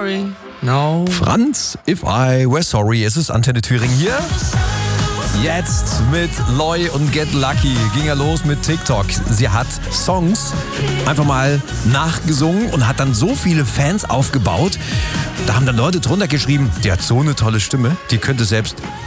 sorry, no. Franz, If I Were Sorry. Es ist Antenne Thüringen hier. Jetzt mit Loi und Get Lucky ging er los mit TikTok. Sie hat Songs einfach mal nachgesungen und hat dann so viele Fans aufgebaut. Da haben dann Leute drunter geschrieben, die hat so eine tolle Stimme, die könnte selbst